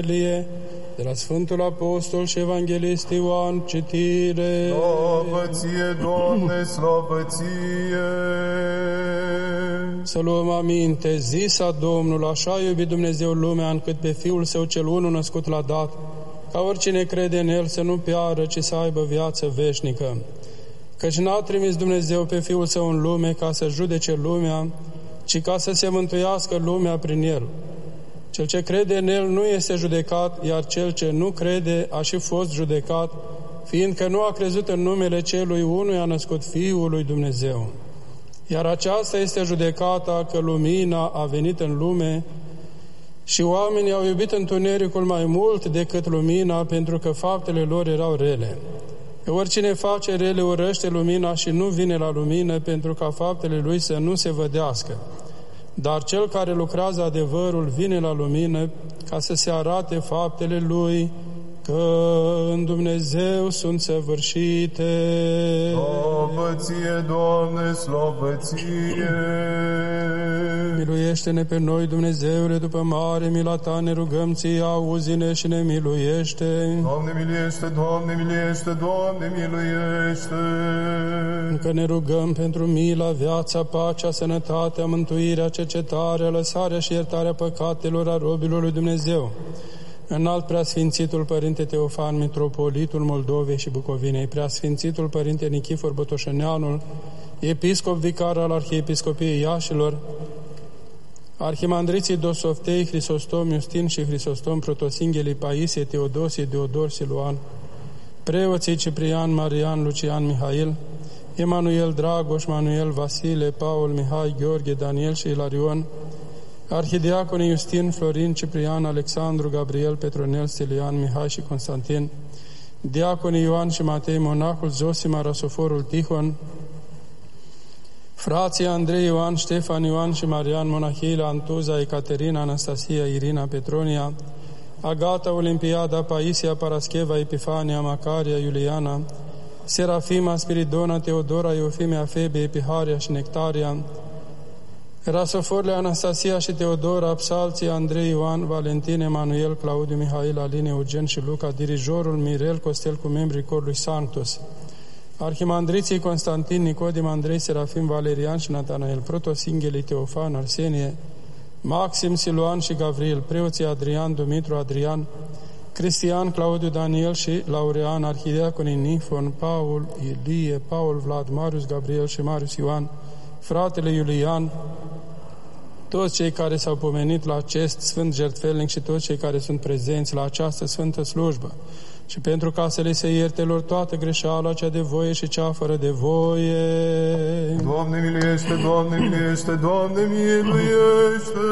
De la Sfântul Apostol și Evanghelist Ioan, citire. Slavă ție, Doamne, slavă ție! Să luăm aminte, zisa Domnul, așa a iubit Dumnezeu lumea, încât pe Fiul Său cel unul născut l-a dat, ca oricine crede în El să nu piară, ci să aibă viață veșnică. Căci n-a trimis Dumnezeu pe Fiul Său în lume ca să judece lumea, ci ca să se mântuiască lumea prin El. Cel ce crede în El nu este judecat, iar cel ce nu crede a și fost judecat, fiindcă nu a crezut în numele celui unuia născut Fiul lui Dumnezeu. Iar aceasta este judecata, că lumina a venit în lume și oamenii au iubit întunericul mai mult decât lumina, pentru că faptele lor erau rele. Că oricine face rele urăște lumina și nu vine la lumină, pentru ca faptele lui să nu se vădească. Dar cel care lucrează adevărul vine la lumină, ca să se arate faptele lui, că în Dumnezeu sunt săvârșite. Slavă ție, Doamne, slavă ție! Miluiește-ne pe noi, Dumnezeule, după mare mila Ta, ne rugăm ție, auzi-ne și ne miluiește. Doamne, miluiește, Doamne, miluiește, Doamne, miluiește! Încă ne rugăm pentru mila, viața, pacea, sănătatea, mântuirea, cercetarea, lăsarea și iertarea păcatelor a robilor lui Dumnezeu. Înalt Preasfințitul Părinte Teofan, Mitropolitul Moldovei și Bucovinei, Preasfințitul Părinte Nichifor Botoșăneanul, Episcop Vicar al Arhiepiscopiei Iașilor, Arhimandriții Dosoftei, Hristostom Iustin și Hristostom Protosinghelii Paisie, Teodosie, Deodor, Siluan, preoții Ciprian, Marian, Lucian, Mihail, Emanuel, Dragoș, Manuel, Vasile, Paul, Mihai, Gheorghe, Daniel și Ilarion, arhidiaconii Iustin, Florin, Ciprian, Alexandru, Gabriel, Petronel, Stelian, Mihai și Constantin, diaconii Ioan și Matei, monahul Zosima, Rasoforul Tihon, frații Andrei, Ioan, Ștefan, Ioan și Marian, monahiile Antuza, Ecaterina, Anastasia, Irina, Petronia, Agata, Olimpiada, Paisia, Parascheva, Epifania, Macaria, Iuliana, Serafima, Spiridona, Teodora, Eufimia, Febe, Epiharia și Nectaria, Rasoforle, Anastasia și Teodora, psalții Andrei, Ioan, Valentin, Emanuel, Claudiu, Mihail, Aline, Eugen și Luca, dirijorul Mirel Costel cu membrii corului Sanctus, arhimandriții Constantin, Nicodim, Andrei, Serafim, Valerian și Natanael, Protosinghelii, Teofan, Arsenie, Maxim, Siluan și Gavril, preoții Adrian, Dumitru, Adrian, Cristian, Claudiu, Daniel și Laurean, arhidiaconii Nifon, Paul, Ilie, Paul, Vlad, Marius, Gabriel și Marius Ioan, fratele Iulian, toți cei care s-au pomenit la acest sfânt jertfelnic și toți cei care sunt prezenți la această sfântă slujbă, și pentru ca să le se ierte lor toată greșeala, cea de voie și cea fără de voie. Doamne, miluiește, Doamne, miluiește, Doamne, miluiește!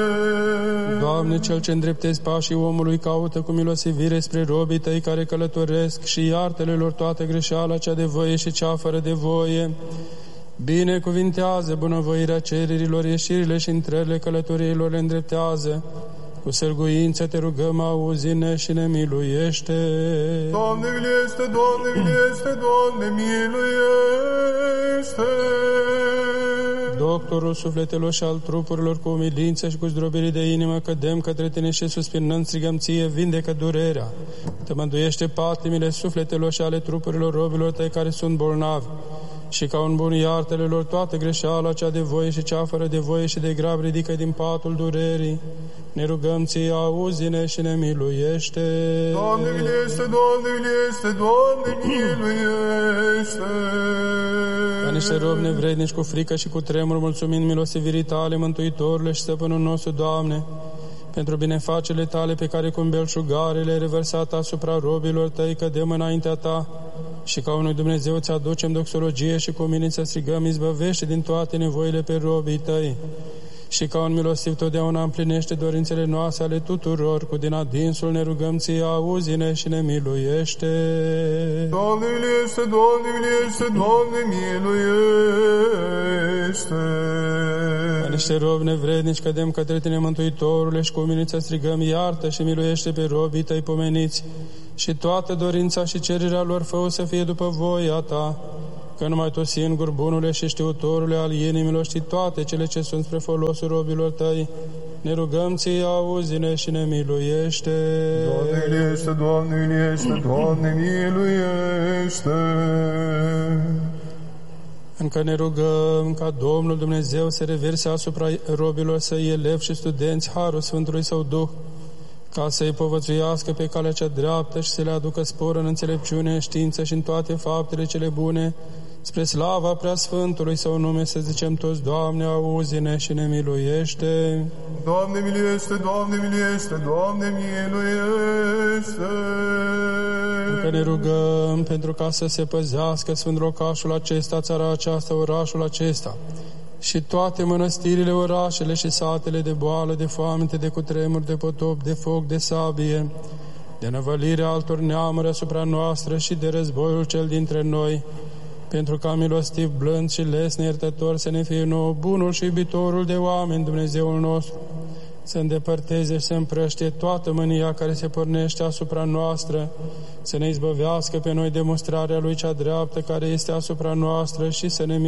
Doamne, Cel ce îndreptezi pașii omului, caută cu milosivire spre robii Tăi care călătoresc și iartă-le lor toată greșeala, cea de voie și cea fără de voie. Binecuvintează bunăvoirea cererilor, ieșirile și intrările călătoriilor le îndreptează. Cu sârguință te rugăm, auzi-ne și ne miluiește. Doamne, miluiește, Doamne, miluiește, Doamne, miluiește! Doctorul sufletelor și al trupurilor, cu umilință și cu zdrobire de inimă, cădem către Tine și suspinând strigăm Ție, vindecă durerea. Tămăduiește patimile sufletelor și ale trupurilor robilor Tăi care sunt bolnavi, și ca un bun iartă-le lor toată greșeala, cea de voie și cea fără de voie, și de grav ridică din patul durerii. Ne rugăm Ție, auzi-ne și ne miluiește. Doamne, miluiește, Doamne, miluiește, Doamne, miluiește! Ca niște robi nevrednici, cu frică și cu tremur, mulțumind milosivirii Tale, Mântuitorule și Stăpânul nostru, Doamne, pentru binefacele Tale pe care cu îmbelșugare le-ai revărsat asupra robilor Tăi, cădem înaintea Ta, și ca unui Dumnezeu îți aducem doxologie și cu umilință strigăm, izbăvește din toate nevoile pe robii Tăi. Și ca un milostiv totdeauna împlinește dorințele noastre ale tuturor, cu din adinsul ne rugăm Ție, auzi-ne și ne miluiește. Doamne, miluiește, Doamne, miluiește, Doamne, miluiește! Ca niște robi nevrednici cădem către Tine, Mântuitorule, și cu umilință strigăm, iartă și miluiește pe robii Tăi pomeniți, și toată dorința și cererea lor fă să fie după voia Ta, că numai Tu, singur, bunule și știutorule al inimilor, știi toate cele ce sunt spre folosul robilor Tăi, Ne rugăm Ție, auzi-ne și ne miluiește. Doamne miliește, Doamne miliește, Doamne miluiește. Încă ne rugăm ca Domnul Dumnezeu să reverse asupra robilor Săi, elevi și studenți, harul Sfântului Său Duh, ca să-i povățuiască pe calea cea dreaptă și să le aducă spor în înțelepciune, în știință și în toate faptele cele bune, spre slava Preasfântului Său nume, să zicem toți, Doamne, auzi-ne și ne miluiește. Doamne miliește, Doamne miliește, Doamne miluiește. Încă ne rugăm pentru ca să se păzească Sfânt locașul acesta, țara aceasta, orașul acesta, și toate mănăstirile, orașele și satele de boală, de foamete, de cutremur, de potop, de foc, de sabie, de năvălirea altor neamuri asupra noastră și de războiul cel dintre noi, pentru ca milostiv, blând și lesne iertător să ne fie nouă bunul și iubitorul de oameni, Dumnezeul nostru, să îndepărteze și să împrăștie toată mânia care se pornește asupra noastră, să ne izbăvească pe noi demonstrarea Lui cea dreaptă care este asupra noastră și să ne